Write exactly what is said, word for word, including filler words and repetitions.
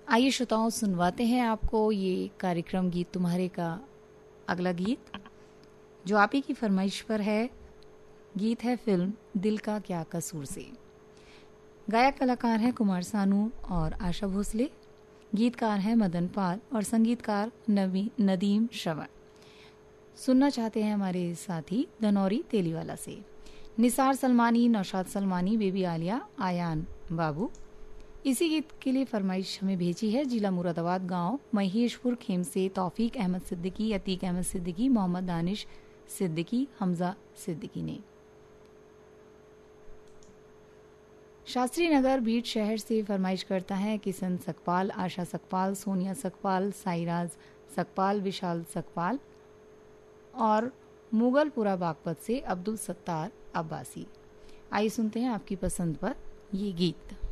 आइए श्रोताओं, सुनवाते हैं आपको ये कार्यक्रम गीत तुम्हारे का अगला गीत, जो आप ही की फरमाइश पर है। गीत है फिल्म दिल का क्या कसूर से। गायक कलाकार हैं कुमार सानू और आशा भोसले, गीतकार हैं मदन पाल और संगीतकार नवी नदीम श्रवण। सुनना चाहते हैं हमारे साथी धनौरी तेलीवाला से निसार सलमानी, नौशाद सलमानी, बेबी आलिया, आयान बाबू। इसी गीत के लिए फरमाइश हमें भेजी है जिला मुरादाबाद, गांव महेशपुर खेम से तौफीक अहमद सिद्दीकी, अतीक अहमद सिद्दीकी, मोहम्मद दानिश सिद्दीकी, हमजा सिद्दीकी ने। शास्त्री नगर बीट शहर से फरमाइश करता है किशन सकपाल, आशा सकपाल, सोनिया सकपाल, साईराज सकपाल, विशाल सकपाल और मुगलपुरा बागपत से अब्दुल सत्तार अब्बासी। आइए सुनते हैं आपकी पसंद पर ये गीत।